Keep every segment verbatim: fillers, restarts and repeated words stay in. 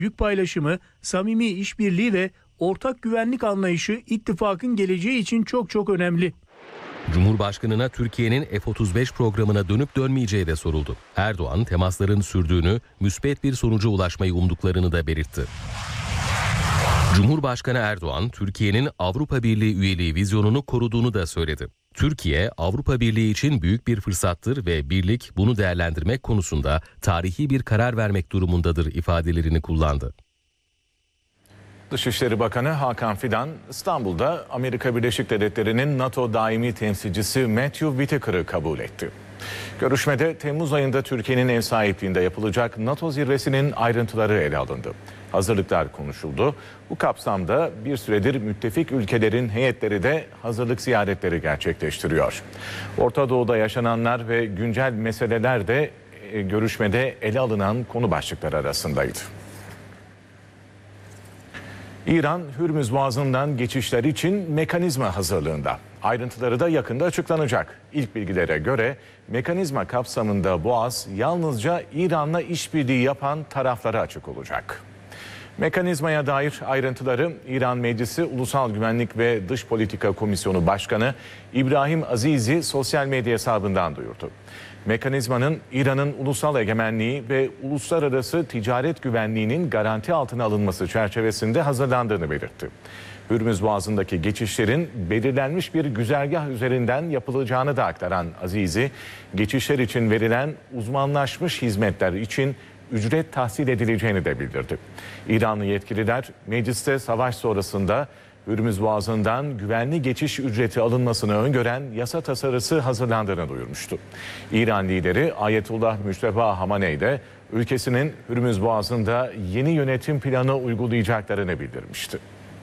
yük paylaşımı, samimi işbirliği ve ortak güvenlik anlayışı ittifakın geleceği için çok çok önemli. Cumhurbaşkanına Türkiye'nin F otuz beş programına dönüp dönmeyeceği de soruldu. Erdoğan temasların sürdüğünü, müspet bir sonuca ulaşmayı umduklarını da belirtti. Cumhurbaşkanı Erdoğan, Türkiye'nin Avrupa Birliği üyeliği vizyonunu koruduğunu da söyledi. Türkiye, Avrupa Birliği için büyük bir fırsattır ve birlik bunu değerlendirmek konusunda tarihi bir karar vermek durumundadır ifadelerini kullandı. Dışişleri Bakanı Hakan Fidan, İstanbul'da Amerika Birleşik Devletleri'nin NATO daimi temsilcisi Matthew Whitaker'ı kabul etti. Görüşmede Temmuz ayında Türkiye'nin ev sahipliğinde yapılacak NATO zirvesinin ayrıntıları ele alındı. Hazırlıklar konuşuldu. Bu kapsamda bir süredir müttefik ülkelerin heyetleri de hazırlık ziyaretleri gerçekleştiriyor. Orta Doğu'da yaşananlar ve güncel meseleler de görüşmede ele alınan konu başlıkları arasındaydı. İran, Hürmüz Boğazı'ndan geçişler için mekanizma hazırlığında. Ayrıntıları da yakında açıklanacak. İlk bilgilere göre mekanizma kapsamında Boğaz yalnızca İran'la işbirliği yapan taraflara açık olacak. Mekanizmaya dair ayrıntıları İran Meclisi Ulusal Güvenlik ve Dış Politika Komisyonu Başkanı İbrahim Azizi sosyal medya hesabından duyurdu. Mekanizmanın İran'ın ulusal egemenliği ve uluslararası ticaret güvenliğinin garanti altına alınması çerçevesinde hazırlandığını belirtti. Hürmüz Boğazı'ndaki geçişlerin belirlenmiş bir güzergah üzerinden yapılacağını da aktaran Azizi, geçişler için verilen uzmanlaşmış hizmetler için ücret tahsil edileceğini de bildirdi. İranlı yetkililer mecliste savaş sonrasında Hürmüz Boğazı'ndan güvenli geçiş ücreti alınmasını öngören yasa tasarısı hazırlandığını duyurmuştu. İran lideri Ayetullah Müşteba Hamaney de ülkesinin Hürmüz Boğazı'nda yeni yönetim planı uygulayacaklarını bildirmişti.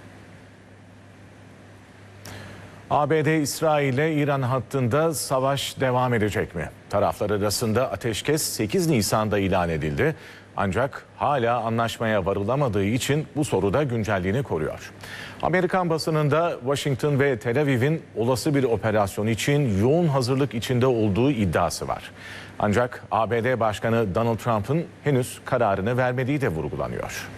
A B D, İsrail ile İran hattında savaş devam edecek mi? Taraflar arasında ateşkes sekiz Nisan'da ilan edildi. Ancak hala anlaşmaya varılamadığı için bu soru da güncelliğini koruyor. Amerikan basınında Washington ve Tel Aviv'in olası bir operasyon için yoğun hazırlık içinde olduğu iddiası var. Ancak A B D Başkanı Donald Trump'ın henüz kararını vermediği de vurgulanıyor.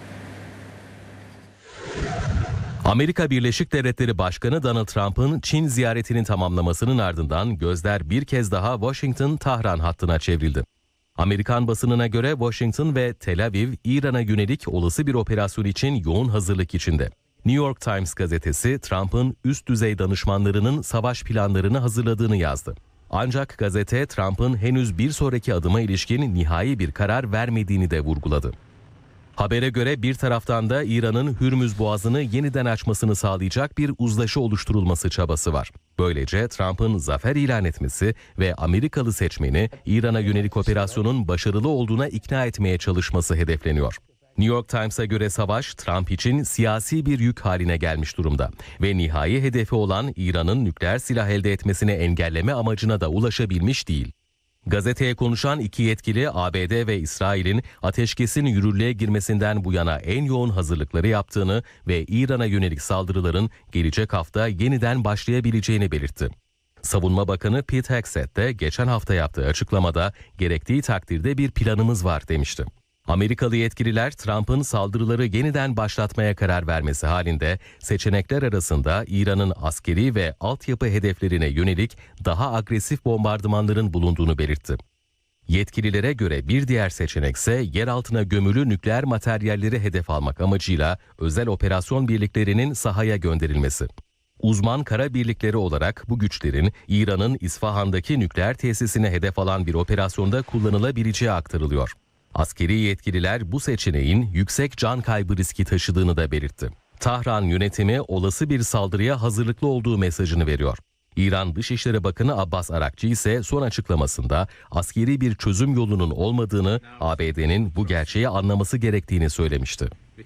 Amerika Birleşik Devletleri Başkanı Donald Trump'ın Çin ziyaretinin tamamlamasının ardından gözler bir kez daha Washington-Tahran hattına çevrildi. Amerikan basınına göre Washington ve Tel Aviv, İran'a yönelik olası bir operasyon için yoğun hazırlık içinde. New York Times gazetesi Trump'ın üst düzey danışmanlarının savaş planlarını hazırladığını yazdı. Ancak gazete Trump'ın henüz bir sonraki adıma ilişkin nihai bir karar vermediğini de vurguladı. Habere göre bir taraftan da İran'ın Hürmüz Boğazı'nı yeniden açmasını sağlayacak bir uzlaşı oluşturulması çabası var. Böylece Trump'ın zafer ilan etmesi ve Amerikalı seçmeni İran'a yönelik operasyonun başarılı olduğuna ikna etmeye çalışması hedefleniyor. New York Times'a göre savaş Trump için siyasi bir yük haline gelmiş durumda ve nihai hedefi olan İran'ın nükleer silah elde etmesini engelleme amacına da ulaşabilmiş değil. Gazeteye konuşan iki yetkili A B D ve İsrail'in ateşkesin yürürlüğe girmesinden bu yana en yoğun hazırlıkları yaptığını ve İran'a yönelik saldırıların gelecek hafta yeniden başlayabileceğini belirtti. Savunma Bakanı Pete Hegseth de geçen hafta yaptığı açıklamada gerektiği takdirde bir planımız var demişti. Amerikalı yetkililer Trump'ın saldırıları yeniden başlatmaya karar vermesi halinde seçenekler arasında İran'ın askeri ve altyapı hedeflerine yönelik daha agresif bombardımanların bulunduğunu belirtti. Yetkililere göre bir diğer seçenekse yer altına gömülü nükleer materyalleri hedef almak amacıyla özel operasyon birliklerinin sahaya gönderilmesi. Uzman kara birlikleri olarak bu güçlerin İran'ın İsfahan'daki nükleer tesisine hedef alan bir operasyonda kullanılabileceği aktarılıyor. Askeri yetkililer bu seçeneğin yüksek can kaybı riski taşıdığını da belirtti. Tahran yönetimi olası bir saldırıya hazırlıklı olduğu mesajını veriyor. İran Dışişleri Bakanı Abbas Arakçı ise son açıklamasında askeri bir çözüm yolunun olmadığını, A B D'nin bu gerçeği anlaması gerektiğini söylemişti.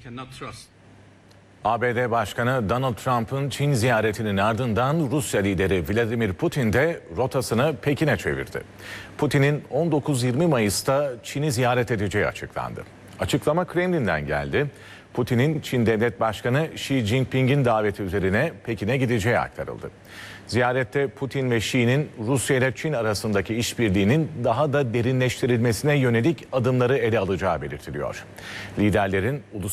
A B D Başkanı Donald Trump'ın Çin ziyaretinin ardından Rusya lideri Vladimir Putin de rotasını Pekin'e çevirdi. Putin'in on dokuz yirmi Mayıs'ta Çin'i ziyaret edeceği açıklandı. Açıklama Kremlin'den geldi. Putin'in Çin Devlet Başkanı Xi Jinping'in daveti üzerine Pekin'e gideceği aktarıldı. Ziyarette Putin ve Xi'nin Rusya ile Çin arasındaki işbirliğinin daha da derinleştirilmesine yönelik adımları ele alacağı belirtiliyor. Liderlerin